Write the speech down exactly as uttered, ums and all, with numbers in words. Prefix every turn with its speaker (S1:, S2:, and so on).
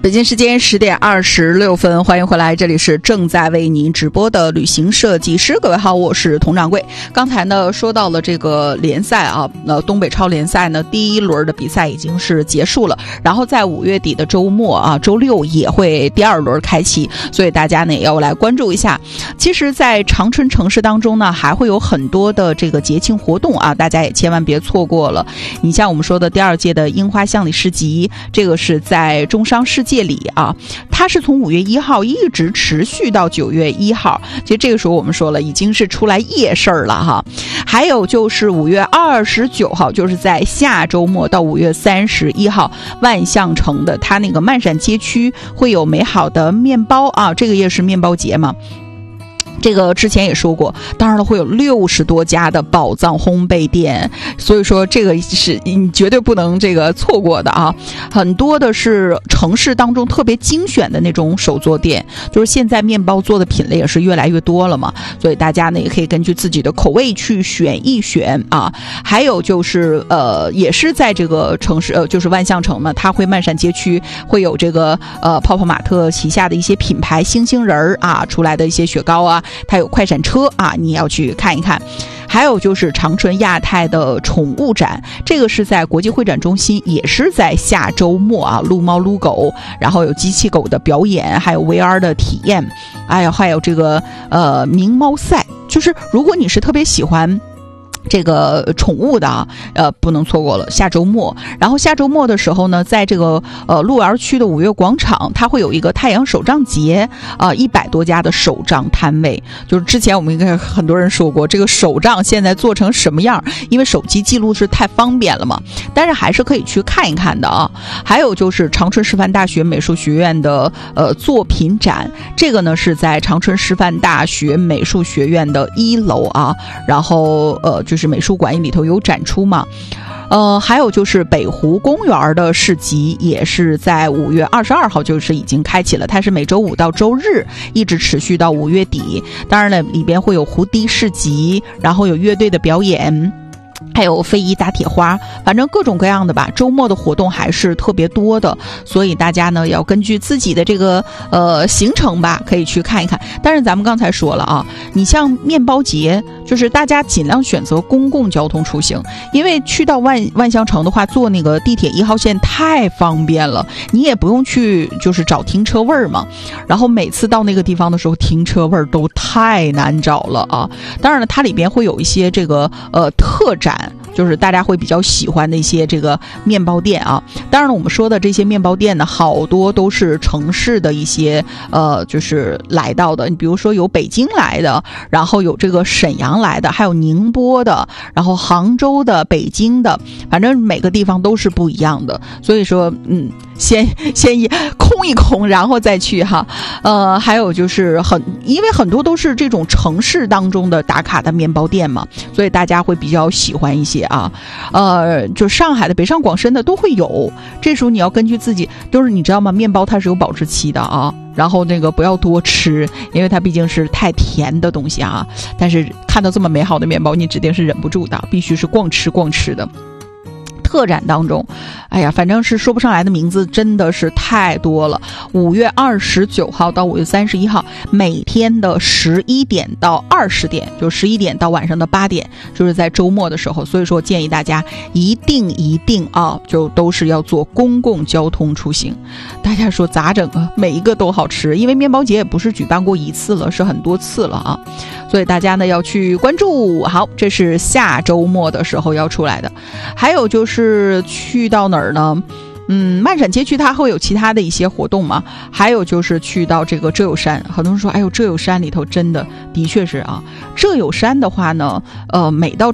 S1: 北京时间十点二十六分，欢迎回来，这里是正在为您直播的旅行设计师。各位好，我是佟掌柜。刚才呢说到了这个联赛啊，呃，东北超联赛呢第一轮的比赛已经是结束了，然后在五月底的周末啊，周六也会第二轮开启，所以大家呢也要来关注一下。其实，在长春城市当中呢，还会有很多的这个节庆活动啊，大家也千万别错过了。你像我们说的第二届的樱花巷里市集，这个是在中商世界里啊，它是从五月一号一直持续到九月一号。其实这个时候我们说了，已经是出来夜市了哈。还有就是五月二十九号，就是在下周末到五月三十一号，万象城的它那个漫闪街区会有美好的面包啊，这个也是面包节嘛。这个之前也说过，当然了，会有六十多家的宝藏烘焙店，所以说这个是你绝对不能这个错过的啊！很多的是城市当中特别精选的那种手作店，就是现在面包做的品类也是越来越多了嘛，所以大家呢也可以根据自己的口味去选一选啊。还有就是呃，也是在这个城市呃，就是万象城嘛，它会漫闪街区会有这个呃泡泡玛特旗下的一些品牌星星人儿啊出来的一些雪糕啊。它有快闪车啊，你要去看一看。还有就是长春亚太的宠物展，这个是在国际会展中心，也是在下周末啊，撸猫撸狗，然后有机器狗的表演，还有 V R 的体验，哎呀，还有这个呃名猫赛，就是如果你是特别喜欢这个宠物的啊，呃，不能错过了下周末。然后下周末的时候呢，在这个呃鹿园区的五月广场，它会有一个太阳手账节啊，一百多家的手账摊位。就是之前我们应该很多人说过，这个手账现在做成什么样？因为手机记录是太方便了嘛，但是还是可以去看一看的啊。还有就是长春师范大学美术学院的呃作品展，这个呢是在长春师范大学美术学院的一楼啊，然后呃就。就是美术馆里头有展出嘛，呃，还有就是北湖公园的市集也是在五月二十二号就是已经开启了，它是每周五到周日一直持续到五月底。当然了，里边会有湖堤市集，然后有乐队的表演。还有非遗打铁花，反正各种各样的吧，周末的活动还是特别多的，所以大家呢要根据自己的这个呃行程吧，可以去看一看。但是咱们刚才说了啊，你像面包节，就是大家尽量选择公共交通出行，因为去到万万象城的话，坐那个地铁一号线太方便了，你也不用去就是找停车位嘛。然后每次到那个地方的时候，停车位都太难找了啊。当然了，它里边会有一些这个呃特展。就是大家会比较喜欢的一些这个面包店啊，当然了，我们说的这些面包店呢，好多都是城市的一些呃，就是来到的。你比如说有北京来的，然后有这个沈阳来的，还有宁波的，然后杭州的、北京的，反正每个地方都是不一样的。所以说，嗯，先先一空一空，然后再去哈。呃，还有就是很，因为很多都是这种城市当中的打卡的面包店嘛，所以大家会比较喜欢一些。啊，呃，就上海的、北上广深的都会有。这时候你要根据自己，就是你知道吗？面包它是有保质期的啊，然后那个不要多吃，因为它毕竟是太甜的东西啊。但是看到这么美好的面包，你指定是忍不住的，必须是逛吃逛吃的。特展当中，哎呀，反正是说不上来的名字，真的是太多了。五月二十九号到五月三十一号，每天的十一点到二十点，就十一点到晚上的八点，就是在周末的时候。所以说，建议大家一定一定啊，就都是要坐公共交通出行。大家说咋整啊？每一个都好吃，因为面包节也不是举办过一次了，是很多次了啊。所以大家呢要去关注。好，这是下周末的时候要出来的。还有就是去到哪儿呢？嗯，漫闪街区它会有其他的一些活动嘛，还有就是去到这个遮友山。很多人说，哎呦，遮友山里头真的的确是啊，遮友山的话呢，呃，每到